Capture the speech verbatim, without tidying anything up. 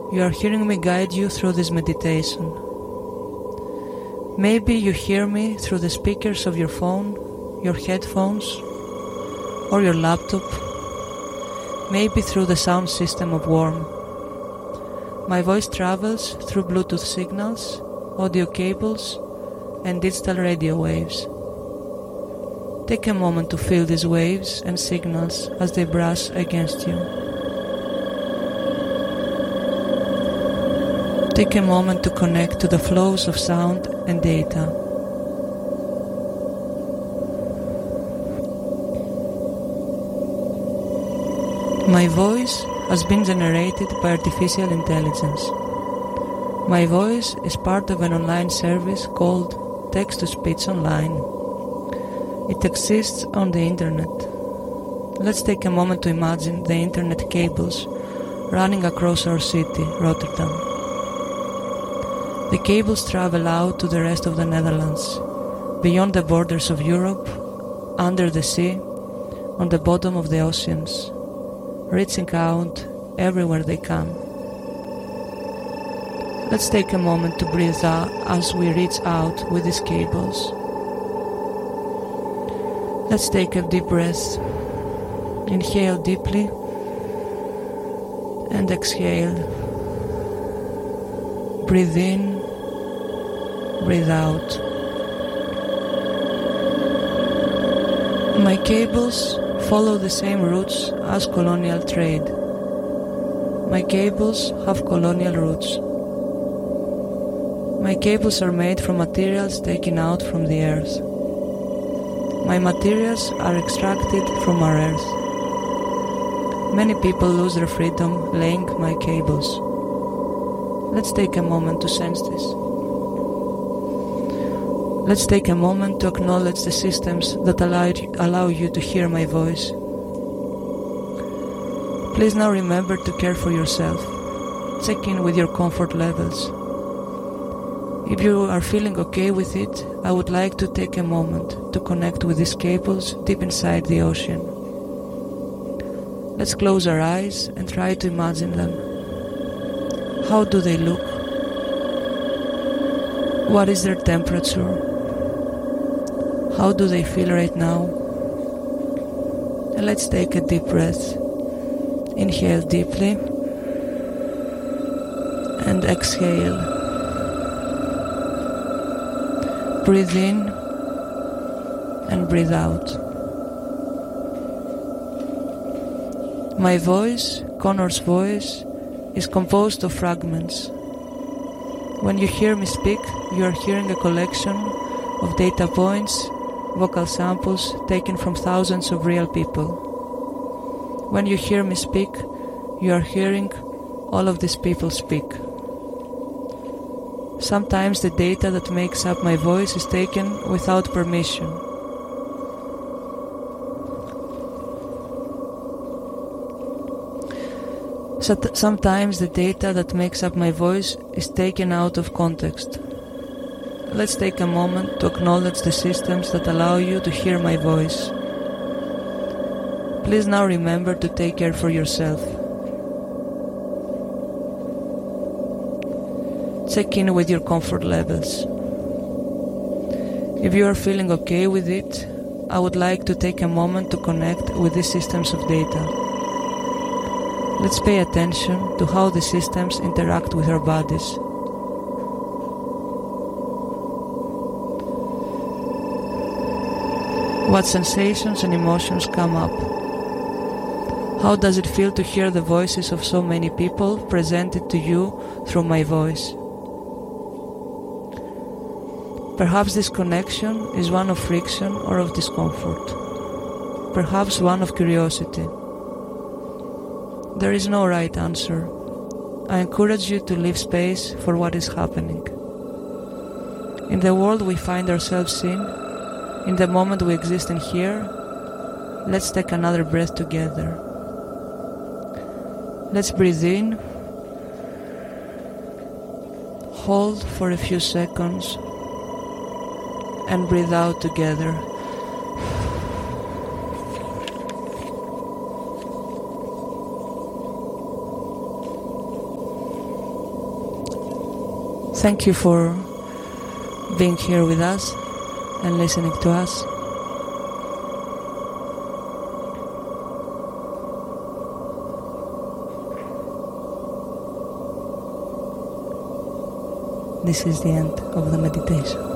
You are hearing me guide you through this meditation. Maybe you hear me through the speakers of your phone, your headphones, or your laptop, maybe through the sound system of Worm. My voice travels through Bluetooth signals, audio cables, and digital radio waves. Take a moment to feel these waves and signals as they brush against you. Take a moment to connect to the flows of sound and data. My voice has been generated by artificial intelligence. My voice is part of an online service called Text-to-Speech Online. It exists on the internet. Let's take a moment to imagine the internet cables running across our city, Rotterdam. The cables travel out to the rest of the Netherlands, beyond the borders of Europe, under the sea, on the bottom of the oceans, reaching out everywhere they can. Let's take a moment to breathe out as we reach out with these cables. Let's take a deep breath. Inhale deeply and exhale. Breathe in, breathe out. My cables follow the same routes as colonial trade. My cables have colonial roots. My cables are made from materials taken out from the earth. My materials are extracted from our earth. Many people lose their freedom laying my cables. Let's take a moment to sense this. Let's take a moment to acknowledge the systems that allow, allow you to hear my voice. Please now remember to care for yourself. Check in with your comfort levels. If you are feeling okay with it, I would like to take a moment to connect with these cables deep inside the ocean. Let's close our eyes and try to imagine them. How do they look? What is their temperature? How do they feel right now? And let's take a deep breath. Inhale deeply and exhale. Breathe in and breathe out. My voice, Connor's voice, is composed of fragments. When you hear me speak, you are hearing a collection of data points, vocal samples taken from thousands of real people. When you hear me speak, you are hearing all of these people speak. Sometimes the data that makes up my voice is taken without permission. Sometimes the data that makes up my voice is taken out of context. Let's take a moment to acknowledge the systems that allow you to hear my voice. Please now remember to take care for yourself. Check in with your comfort levels. If you are feeling okay with it, I would like to take a moment to connect with these systems of data. Let's pay attention to how the systems interact with our bodies. What sensations and emotions come up? How does it feel to hear the voices of so many people presented to you through my voice? Perhaps this connection is one of friction or of discomfort. Perhaps one of curiosity. There is no right answer. I encourage you to leave space for what is happening. In the world we find ourselves in, in the moment we exist in here, let's take another breath together. Let's breathe in, hold for a few seconds, and breathe out together. Thank you for being here with us and listening to us. This is the end of the meditation.